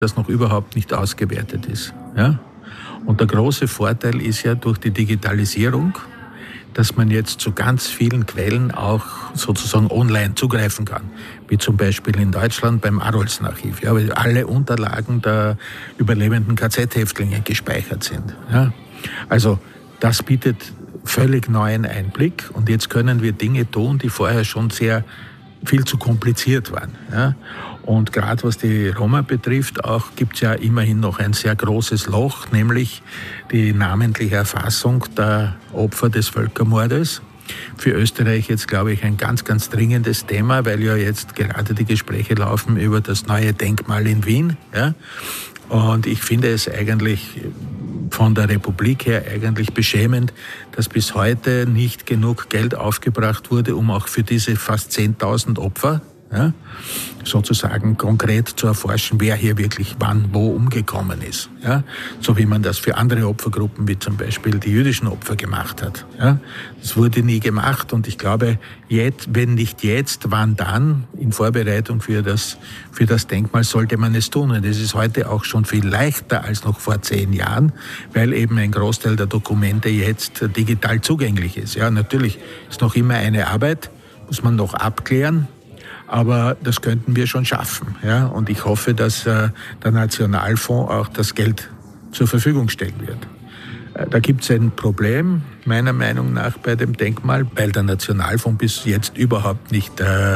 das noch überhaupt nicht ausgewertet ist. Ja? Und der große Vorteil ist ja durch die Digitalisierung, dass man jetzt zu ganz vielen Quellen auch sozusagen online zugreifen kann. Wie zum Beispiel in Deutschland beim Arolsen-Archiv, ja, weil alle Unterlagen der überlebenden KZ-Häftlinge gespeichert sind. Ja. Also das bietet völlig neuen Einblick und jetzt können wir Dinge tun, die vorher schon sehr viel zu kompliziert waren. Ja. Und gerade was die Roma betrifft, auch gibt es ja immerhin noch ein sehr großes Loch, nämlich die namentliche Erfassung der Opfer des Völkermordes. Für Österreich jetzt, glaube ich, ein ganz, ganz dringendes Thema, weil ja jetzt gerade die Gespräche laufen über das neue Denkmal in Wien. Ja. Und ich finde es eigentlich von der Republik her eigentlich beschämend, dass bis heute nicht genug Geld aufgebracht wurde, um auch für diese fast 10.000 Opfer, ja, sozusagen konkret zu erforschen, wer hier wirklich wann wo umgekommen ist. Ja? So wie man das für andere Opfergruppen, wie zum Beispiel die jüdischen Opfer gemacht hat. Ja? Das wurde nie gemacht und ich glaube, jetzt, wenn nicht jetzt, wann dann, in Vorbereitung für das Denkmal sollte man es tun. Und es ist heute auch schon viel leichter als noch vor 10 Jahren, weil eben ein Großteil der Dokumente jetzt digital zugänglich ist. Ja, natürlich ist noch immer eine Arbeit, muss man noch abklären. Aber das könnten wir schon schaffen. Ja? Und ich hoffe, dass der Nationalfonds auch das Geld zur Verfügung stellen wird. Da gibt es ein Problem, meiner Meinung nach, bei dem Denkmal, weil der Nationalfonds bis jetzt überhaupt nicht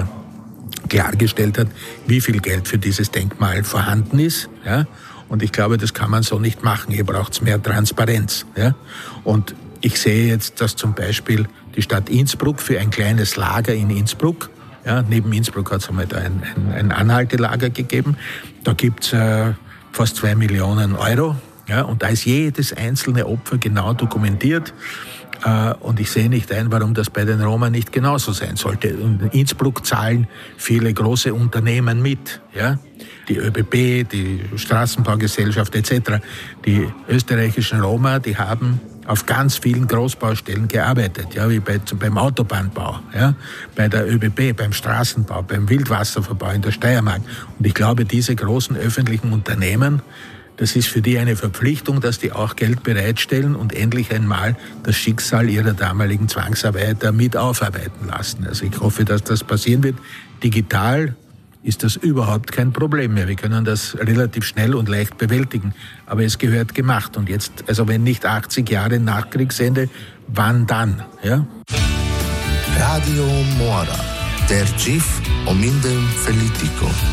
klargestellt hat, wie viel Geld für dieses Denkmal vorhanden ist. Ja? Und ich glaube, das kann man so nicht machen. Hier braucht es mehr Transparenz. Ja? Und ich sehe jetzt, dass zum Beispiel die Stadt Innsbruck für ein kleines Lager in Innsbruck, ja, neben Innsbruck hat es einmal da ein Anhaltelager gegeben. Da gibt es fast 2 Millionen Euro. Ja, und da ist jedes einzelne Opfer genau dokumentiert. Und ich sehe nicht ein, warum das bei den Roma nicht genauso sein sollte. In Innsbruck zahlen viele große Unternehmen mit. Ja? Die ÖBB, die Straßenbaugesellschaft etc. Die österreichischen Roma, die haben auf ganz vielen Großbaustellen gearbeitet, ja, wie beim Autobahnbau, ja, bei der ÖBB, beim Straßenbau, beim Wildwasserverbau in der Steiermark. Und ich glaube, diese großen öffentlichen Unternehmen, das ist für die eine Verpflichtung, dass die auch Geld bereitstellen und endlich einmal das Schicksal ihrer damaligen Zwangsarbeiter mit aufarbeiten lassen. Also ich hoffe, dass das passieren wird. Digital ist das überhaupt kein Problem mehr. Wir können das relativ schnell und leicht bewältigen. Aber es gehört gemacht. Und jetzt, also wenn nicht 80 Jahre nach Kriegsende, wann dann? Ja? Radio Mora, der GIF o mindem Felitico.